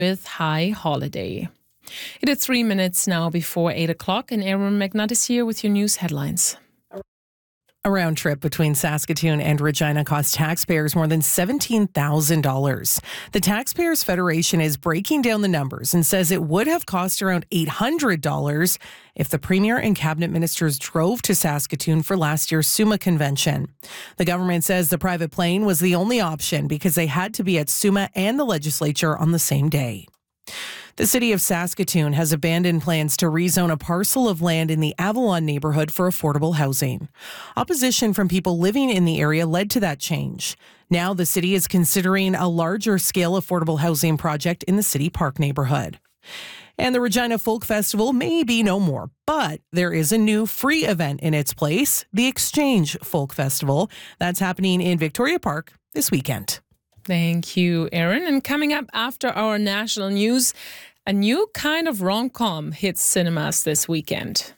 with high holiday. It is 3 minutes now before 8 o'clock, and Aaron McNutt is here with your news headlines. A round trip between Saskatoon and Regina cost taxpayers more than $17,000. The Taxpayers Federation is breaking down the numbers and says it would have cost around $800 if the Premier and Cabinet Ministers drove to Saskatoon for last year's SUMA convention. The government says the private plane was the only option because they had to be at SUMA and the legislature on the same day. The city of Saskatoon has abandoned plans to rezone a parcel of land in the Avalon neighborhood for affordable housing. Opposition from people living in the area led to that change. Now the city is considering a larger scale affordable housing project in the City Park neighborhood. And the Regina Folk Festival may be no more, but there is a new free event in its place, the Exchange Folk Festival. That's happening in Victoria Park this weekend. Thank you, Aaron. And coming up after our national news, a new kind of rom-com hits cinemas this weekend.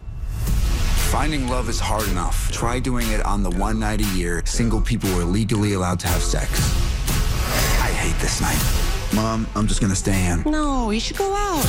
Finding love is hard enough. Try doing it on the one night a year single people are legally allowed to have sex. I hate this night. Mom, I'm just gonna stay in. No, you should go out.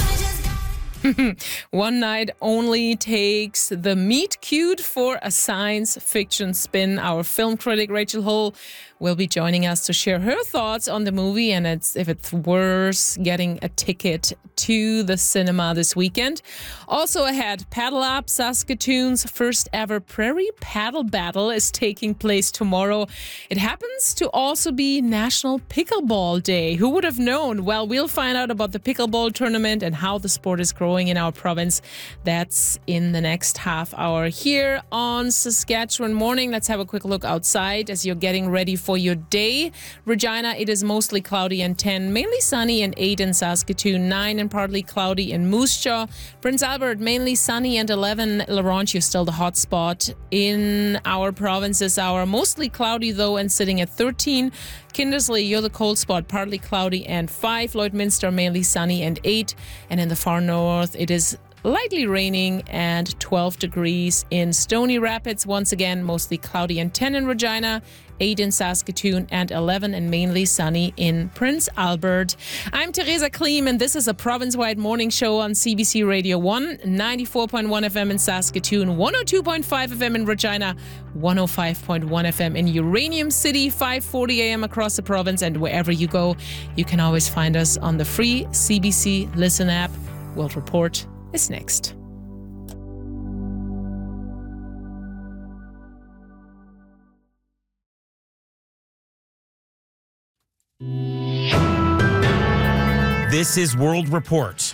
One Night Only takes the meet cute for a science fiction spin. Our film critic Rachel Hull will be joining us to share her thoughts on the movie and if it's worth getting a ticket to the cinema this weekend. Also ahead, Paddle Up, Saskatoon's first ever Prairie Paddle Battle is taking place tomorrow. It happens to also be National Pickleball Day. Who would have known? Well, we'll find out about the pickleball tournament and how the sport is growing in our province. That's in the next half hour here on Saskatchewan Morning. Let's have a quick look outside as you're getting ready for your day. Regina, it is mostly cloudy and 10, mainly sunny and 8 in Saskatoon, 9 and partly cloudy in Moose Jaw. Prince Albert, mainly sunny and 11. Laurentius, still the hot spot in our province this hour. Mostly cloudy though and sitting at 13. Kindersley, you're the cold spot, partly cloudy and 5. Lloydminster, mainly sunny and 8. And in the far north, it is lightly raining and 12 degrees in Stony Rapids. Once again, mostly cloudy and 10 in Regina, 8 in Saskatoon, and 11 and mainly sunny in Prince Albert. I'm Theresa Klim, and this is a province-wide morning show on CBC Radio 1, 94.1 FM in Saskatoon, 102.5 FM in Regina, 105.1 FM in Uranium City, 5:40 a.m. across the province, and wherever you go, you can always find us on the free CBC Listen app. World Report is next. This is World Report.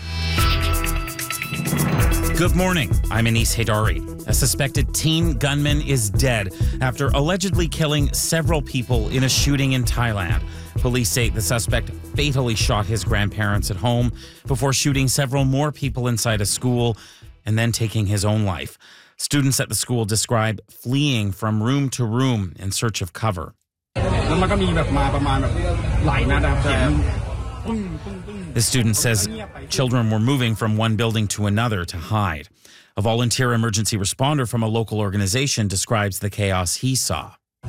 Good morning. I'm Anis Haidari. A suspected teen gunman is dead after allegedly killing several people in a shooting in Thailand. Police say the suspect fatally shot his grandparents at home before shooting several more people inside a school and then taking his own life. Students at the school describe fleeing from room to room in search of cover. The student says children were moving from one building to another to hide. A volunteer emergency responder from a local organization describes the chaos he saw.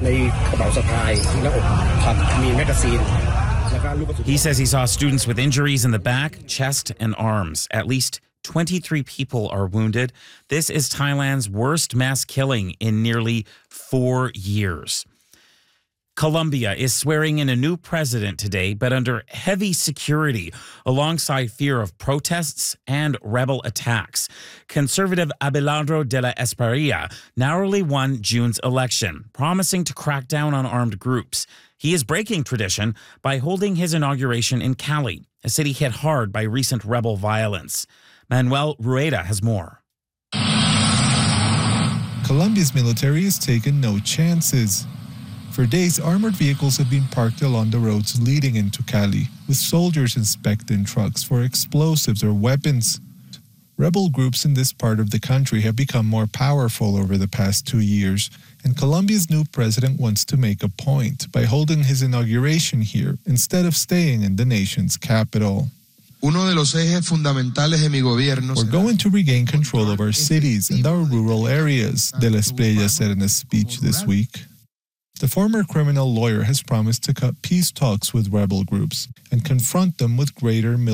He says he saw students with injuries in the back, chest, and arms. At least 23 people are wounded. This is Thailand's worst mass killing in nearly 4 years. Colombia is swearing in a new president today, but under heavy security, alongside fear of protests and rebel attacks. Conservative Abelardo de la Espriella narrowly won June's election, promising to crack down on armed groups. He is breaking tradition by holding his inauguration in Cali, a city hit hard by recent rebel violence. Manuel Rueda has more. Colombia's military has taken no chances. For days, armored vehicles have been parked along the roads leading into Cali, with soldiers inspecting trucks for explosives or weapons. Rebel groups in this part of the country have become more powerful over the past 2 years, and Colombia's new president wants to make a point by holding his inauguration here instead of staying in the nation's capital. We're going to regain control of our cities and our rural areas, De la Espriella said in a speech this week. The former criminal lawyer has promised to cut peace talks with rebel groups and confront them with greater